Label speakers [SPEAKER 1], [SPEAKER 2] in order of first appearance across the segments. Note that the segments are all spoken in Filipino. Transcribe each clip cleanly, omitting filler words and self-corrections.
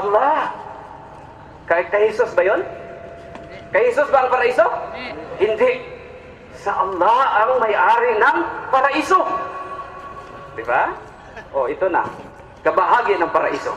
[SPEAKER 1] Allah. Kay Jesus ba yun? Kay Jesus ba ang paraiso? Hindi. Sa Allah ang may-ari ng paraiso. Diba? O, ito na. Kabahagi ng paraiso.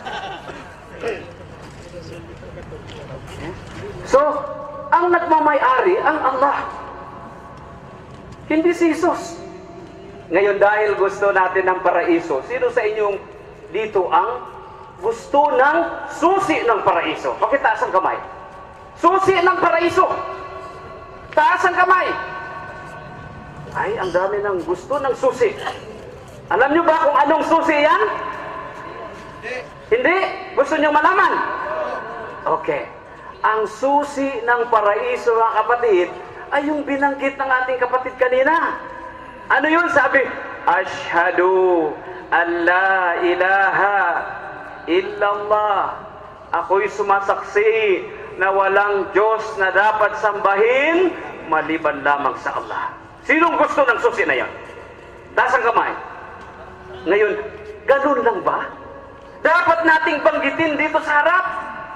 [SPEAKER 1] So, ang nagmamay-ari ang Allah. Hindi si Jesus. Ngayon, dahil gusto natin ng paraiso, sino sa inyong dito ang gusto ng susi ng paraiso? Pakitaas ang kamay. Susi ng paraiso. Taas ang kamay. Ay, ang dami ng gusto ng susi. Alam nyo ba kung anong susi yan? Hindi? Gusto nyo malaman? Okay. Ang susi ng paraiso, mga kapatid, ay yung binanggit ng ating kapatid kanina. Ano yun? Sabi, Ashhadu an la ilaha illallah. Ako'y sumasaksi na walang Diyos na dapat sambahin maliban lamang sa Allah. Sinong gusto ng susi na yan? Taas ang kamay. Ngayon, ganun lang ba? Dapat nating banggitin dito sa harap.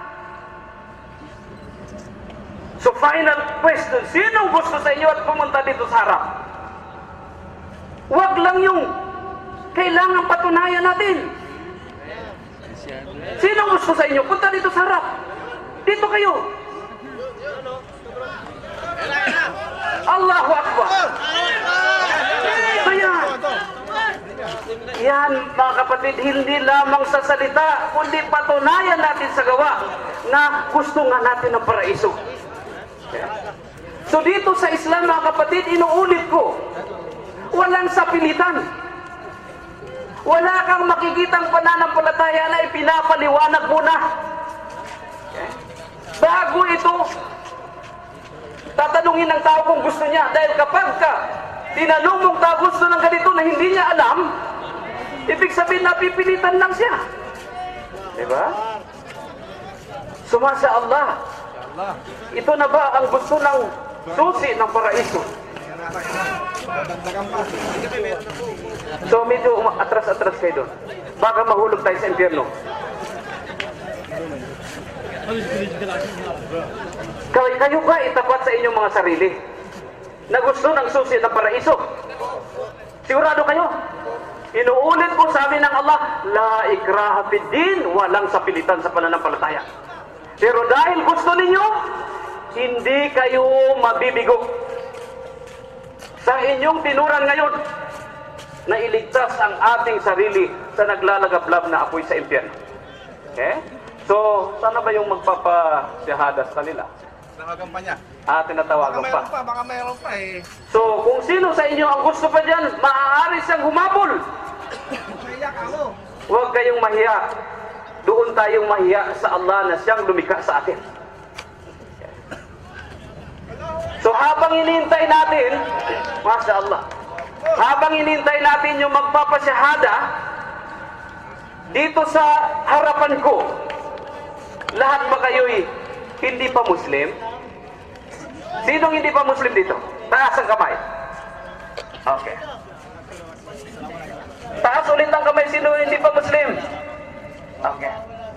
[SPEAKER 1] So final question, sinong gusto sa inyo at pumunta dito sa harap? Huwag lang yung kailangan patunayan natin. Sinong gusto sa inyo? Punta dito sa harap. Dito kayo. Allahu Akbar. Kaya, yan mga kapatid, hindi lamang sa salita, kundi patunayan natin sa gawa na gusto nga natin ng paraiso. So dito sa Islam mga kapatid, inuulit ko, walang sapilitan. Wala kang makikitang pananampalataya na ipinapaliwanag mo na. Bago ito, tatanungin ng tao kung gusto niya. Dahil kapag ka tinanong mong tao gusto ng ganito na hindi niya alam, ibig sabihin napipilitan lang siya. Diba? Sumasa Allah. Ito na ba ang gusto ng susi ng paraiso? So medyo atras-atras kayo doon. Baka mahulog tayo sa impyerno. Kayo ba itapat sa inyong mga sarili na gusto ng susi ng paraiso? Sigurado kayo? Inuulit ko, sabi ng Allah, la ikraha fid din, walang sapilitan sa pananampalataya. Pero dahil gusto ninyo, hindi kayo mabibigo sa inyong tinuran ngayon na iligtas ang ating sarili sa naglalagablab na apoy sa impyerno. Okay? So, sana ba yung magpapasyahada sa kanila?
[SPEAKER 2] Nakagampanya.
[SPEAKER 1] Tinatawagan pa.
[SPEAKER 2] Baka mayroon pa eh.
[SPEAKER 1] So, kung sino sa inyo ang gusto pa dyan, maaari siyang humabol.
[SPEAKER 2] Mahiya ka mo.
[SPEAKER 1] Huwag kayong mahiya. Doon tayong mahiya sa Allah na siyang lumikha sa atin. So, habang inintay natin, Masya Allah, habang inintay natin yung magpapasyahada, dito sa harapan ko, lahat ba kayo'y hindi pa Muslim? Sinong hindi pa Muslim dito? Taas ang kamay. Okay. Taas ulit ang kamay, sino hindi pa Muslim? Okay.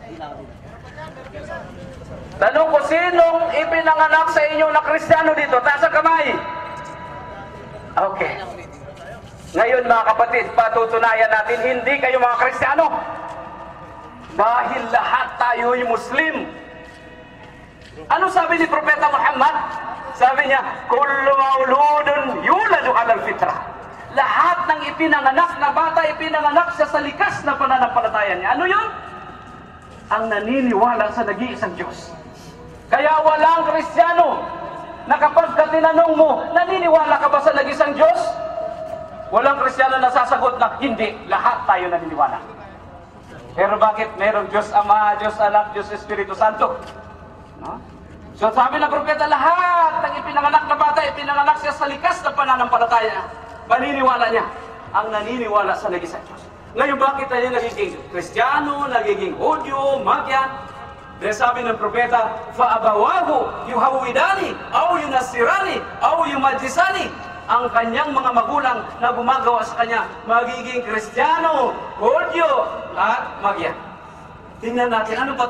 [SPEAKER 1] Tanong ko, sinong ipinanganak sa inyo na Kristiyano dito? Taas ang kamay. Okay. Ngayon mga kapatid, patutunayan natin, hindi kayo mga Kristiyano. Dahil lahat tayo'y Muslim. Ano sabi ni Propeta Muhammad? Sabi niya, kullu mauludun yuladu alal fitrah. Lahat ng ipinanganak na bata, ipinanganak siya sa likas na pananampalataya niya. Ano yun? Ang naniniwala sa nag-iisang Diyos. Kaya walang Kristiyano na kapag tinanong mo, naniniwala ka ba sa nag-iisang Diyos? Walang Kristiyano na sasagot na, hindi. Lahat tayo naniniwala. Pero bakit mayroong Diyos Ama, Diyos Anak, Diyos Espiritu Santo? No? So sabi ng propeta, lahat ng ipinanganak na bata, ipinanganak siya sa likas na pananampalataya. Paniniwala niya ang naniniwala sa nag-iisang Diyos. Ngayon bakit tayo nagiging Kristiyano, nagiging Hudyo, Magyan? Dahil sabi ng propeta, فَأَبَوَاهُ يُهَوِّدَانِ أَوْ يُنَسِّرَانِ أَوْ يُمَجِّسَانِ. Ang kanyang mga magulang na gumagawa sa kanya, magiging Kristiyano, Hudyo, at Magyan. Tingnan natin, ano ba